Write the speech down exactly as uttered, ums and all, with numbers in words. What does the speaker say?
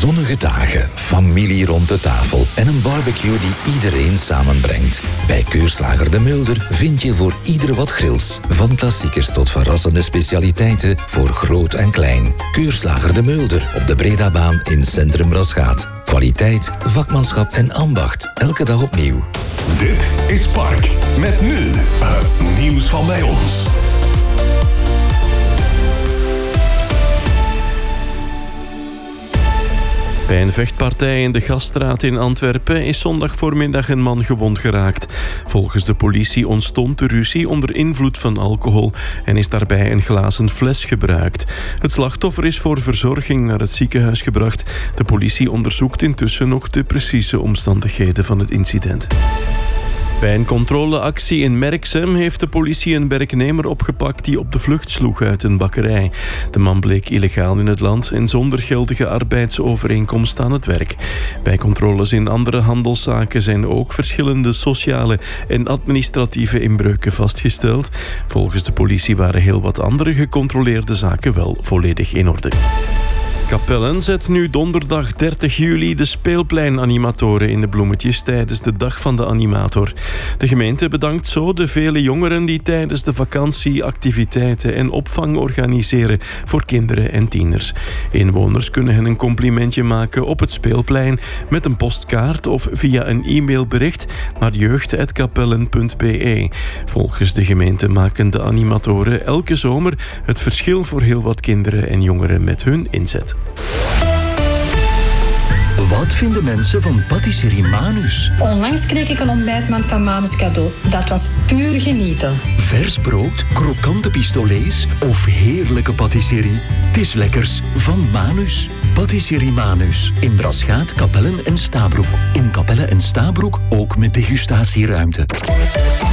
Zonnige dagen, familie rond de tafel en een barbecue die iedereen samenbrengt. Bij Keurslager De Mulder vind je voor ieder wat grills. Van klassiekers tot verrassende specialiteiten voor groot en klein. Keurslager De Mulder op de Bredabaan in Centrum Rasgaat. Kwaliteit, vakmanschap en ambacht. Elke dag opnieuw. Dit is Park. Met nu het nieuws van bij ons. Bij een vechtpartij in de Gaststraat in Antwerpen is zondag voormiddag een man gewond geraakt. Volgens de politie ontstond de ruzie onder invloed van alcohol en is daarbij een glazen fles gebruikt. Het slachtoffer is voor verzorging naar het ziekenhuis gebracht. De politie onderzoekt intussen nog de precieze omstandigheden van het incident. Bij een controleactie in Merksem heeft de politie een werknemer opgepakt die op de vlucht sloeg uit een bakkerij. De man bleek illegaal in het land en zonder geldige arbeidsovereenkomst aan het werk. Bij controles in andere handelszaken zijn ook verschillende sociale en administratieve inbreuken vastgesteld. Volgens de politie waren heel wat andere gecontroleerde zaken wel volledig in orde. Capellen zet nu donderdag dertig juli de speelpleinanimatoren in de bloemetjes tijdens de Dag van de Animator. De gemeente bedankt zo de vele jongeren die tijdens de vakantie activiteiten en opvang organiseren voor kinderen en tieners. Inwoners kunnen hen een complimentje maken op het speelplein met een postkaart of via een e-mailbericht naar jeugd apenstaartje capellen punt b e. Volgens de gemeente maken de animatoren elke zomer het verschil voor heel wat kinderen en jongeren met hun inzet. Wat vinden mensen van patisserie Manus? Onlangs kreeg ik een ontbijtmand van Manus cadeau. Dat was puur genieten. Vers brood, krokante pistolets of heerlijke patisserie? Het is lekkers van Manus. Patisserie Manus. In Brasgaat, Capellen en Stabroek. In Capellen en Stabroek ook met degustatieruimte.